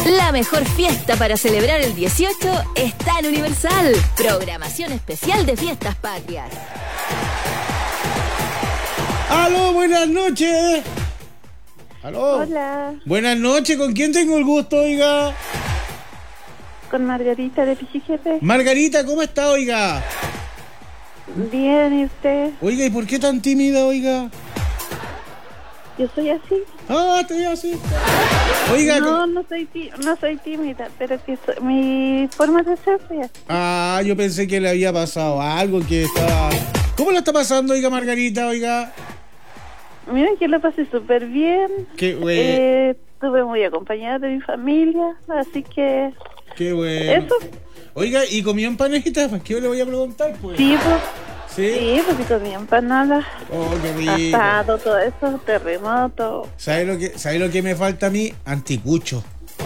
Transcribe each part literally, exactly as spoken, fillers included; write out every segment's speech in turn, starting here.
La mejor fiesta para celebrar el dieciocho está en Universal. Programación especial de Fiestas Patrias. ¡Aló, buenas noches! ¡Aló! Hola. Buenas noches, ¿con quién tengo el gusto, oiga? Con Margarita de Pichijepe. Margarita, ¿cómo está, oiga? Bien, ¿y usted? Oiga, ¿y por qué tan tímida, oiga? Yo soy así. Ah, estoy así. Oiga, No, ¿cómo? no soy, tí- no soy tímida, pero que so- mi forma de ser soy así. Ah, yo pensé que le había pasado algo, que estaba... ¿Cómo la está pasando, oiga, Margarita, oiga? Miren que lo pasé súper bien. Qué güey. Eh, estuve muy acompañada de mi familia, así que... Qué bueno. Eso. Oiga, ¿y comió empanaditas? ¿Para qué yo le voy a preguntar, pues? Sí, pues. ¿Sí? Sí, porque comí empanadas, Oh, qué rico. asado, todo eso, terremoto. ¿Sabe lo que, sabe lo que me falta a mí? Anticucho.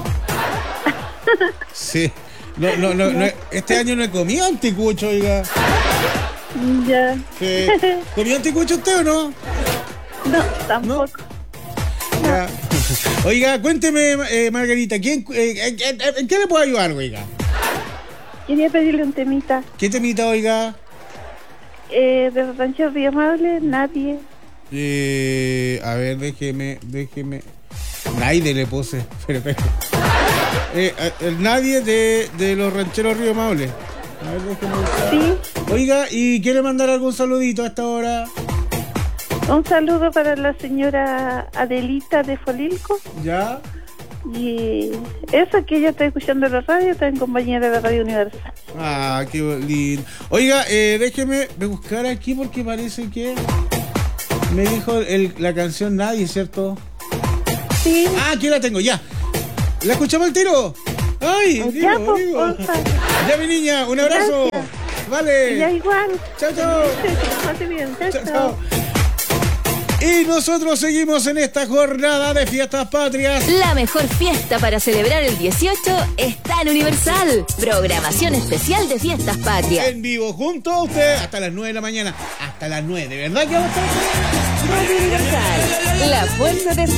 Sí. No, no, no, no, este año no he comido anticucho, oiga. Ya. Sí. ¿Comió anticucho usted o no? No, tampoco. Ya. Oiga, cuénteme, eh, Margarita, ¿quién, eh, eh, eh, ¿en qué le puedo ayudar, oiga? Quería pedirle un temita. ¿Qué temita, oiga? Eh, de Rancho Río Amable, nadie. Eh, a ver, déjeme, déjeme. Naide le puse. Espera, espera. Eh, el nadie de, de los rancheros Río Maule. A ver, déjeme buscar. Sí. Oiga, ¿y quiere mandar algún saludito a esta hora? Un saludo para la señora Adelita de Folilco. ¿Ya? Y eso, que ella está escuchando la radio, está en compañía de la Radio Universal. Ah, qué lindo. Oiga, eh, déjeme buscar aquí porque parece que me dijo el, la canción Nadie, ¿cierto? Sí. Ah, aquí la tengo, ya. ¿La escuchamos al tiro? ¡Ay! Ya, Digo, pues, digo. porfa. Ya, mi niña, un abrazo. Gracias. Vale. Ya igual. Chao, chao. Pase bien. Chao, Chao, chao. chao. Y nosotros seguimos en esta jornada de Fiestas Patrias. La mejor fiesta para celebrar el dieciocho está en Universal. Programación especial de Fiestas Patrias. En vivo junto a usted hasta las nueve de la mañana. Hasta las nueve, ¿de verdad que vamos a estar? Radio Universal. La fuerza de